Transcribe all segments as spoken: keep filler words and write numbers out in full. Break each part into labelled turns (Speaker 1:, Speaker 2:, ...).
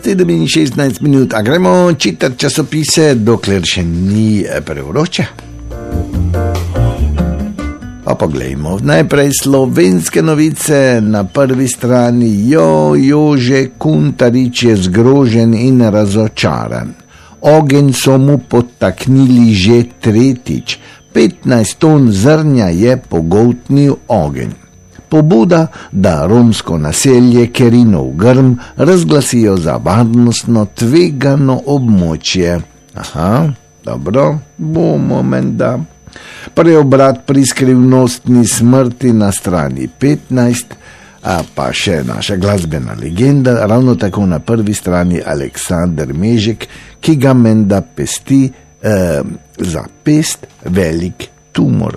Speaker 1: sedem in šestnajst minut, a gremo čitati časopise, dokler še ni prevroče. Pa poglejmo, najprej slovenske novice na prvi strani. Jo, Jože Kuntarič je zgrožen in razočaran. Ogenj so mu podtaknili že tretjič. petnajst ton zrnja je pogoltnil ogenj. Pobuda, da romsko naselje Kerinov Grm razglasijo za varnostno tvegano območje. Aha, dobro, bomo menda. Preobrat pri skrivnostni smrti na strani petnajst, a pa še naša glasbena legenda, ravno tako na prvi strani Aleksander Mežek, ki ga menda pesti eh, za pest velik tumor.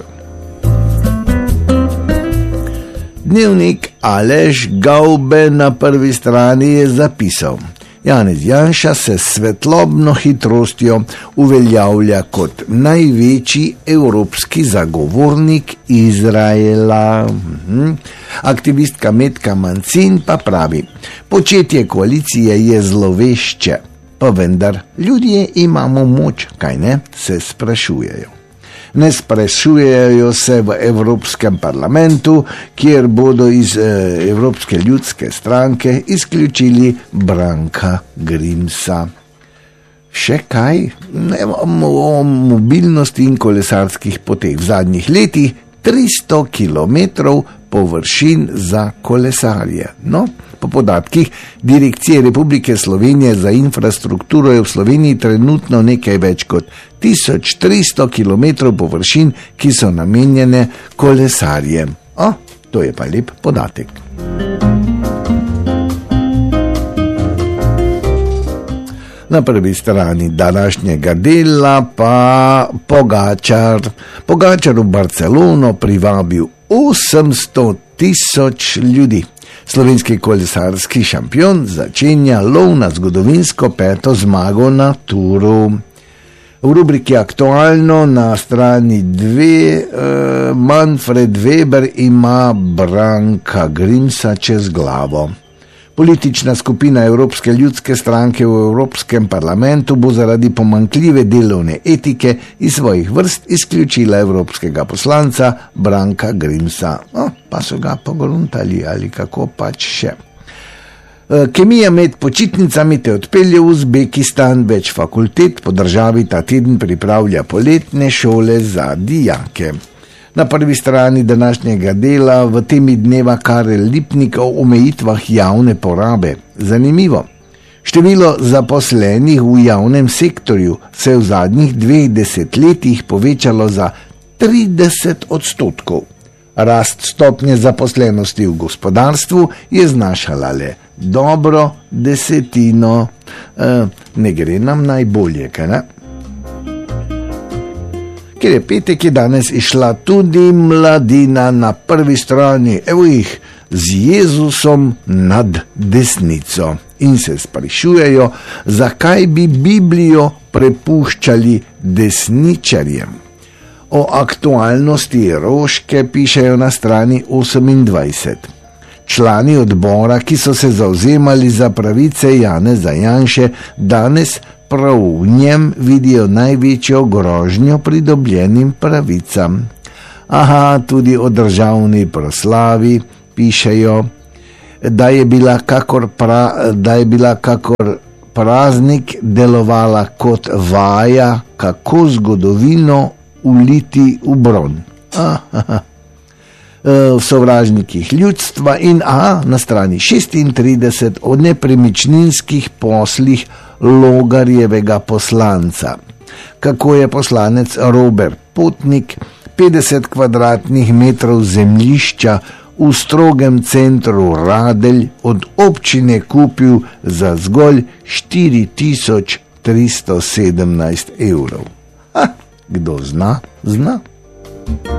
Speaker 1: Dnevnik Aleš Gaube na prvi strani je zapisal: Janez Janša se s svetlobno hitrostjo uveljavlja kot največji evropski zagovornik Izraela. Mhm. Aktivistka Metka Mancin pa pravi: početje koalicije je zlovešče, pa vendar ljudje imamo moč, kaj ne, se sprašujejo. Ne sprašujejo se v Evropskem parlamentu, kjer bodo iz eh, Evropske ljudske stranke izključili Branka Grimsa. Še kaj? O mobilnosti in kolesarskih poteh v zadnjih letih tristo kilometrov površin za kolesarje. No, po podatkih Direkcije Republike Slovenije za infrastrukturo je v Sloveniji trenutno nekaj več kot tisoč tristo kilometrov površin, ki so namenjene kolesarjem. O, to je pa lep podatek. Na prvi strani današnjega dela pa Pogačar. Pogačar v Barcelono privabil osemsto tisoč ljudi. Slovenski kolesarski šampion začenja lov na zgodovinsko peto zmago na Turu. V rubriki Aktualno na strani dve eh, Manfred Weber ima Branka Grimsa čez glavo. Politična skupina Evropske ljudske stranke v Evropskem parlamentu bo zaradi pomanjkljive delovne etike iz svojih vrst izključila evropskega poslanca Branka Grimsa. No, pa so ga pogruntali ali kako pač še. Kemija med počitnicami te odpelje v Uzbekistan. Več fakultet po državi ta teden pripravlja poletne šole za dijake. Na prvi strani današnjega dela v temi dneva Karel Lipnik o omejitvah javne porabe. Zanimivo. Število zaposlenih v javnem sektorju se je v zadnjih dveh desetletjih povečalo za trideset odstotkov. Rast stopnje zaposlenosti v gospodarstvu je znašala le dobro desetino. E, ne gre nam najbolje, kaj ne? Ker je petek, je danes išla tudi Mladina na prvi strani, evo jih, z Jezusom nad desnico in se sprašujejo, zakaj bi Biblijo prepuščali desničarjem. O aktualnosti Roške pišejo na strani osemindvajset. Člani odbora, ki so se zavzemali za pravice Janeza Janše, danes prav v njem vidijo največjo grožnjo pridobljenim pravicam. Aha, tudi o državni proslavi pišejo, da je bila kakor, pra, da je bila kakor praznik delovala kot vaja, kako zgodovino uliti v bron. Aha. V sovražnikih ljudstva in a na strani šestintrideset o nepremičninskih poslih Logarjevega poslanca. Kako je poslanec Robert Potnik petdeset kvadratnih metrov zemljišča v strogem centru Radelj od občine kupil za zgolj štiri tisoč tristo sedemnajst evrov. Ha, kdo zna, zna.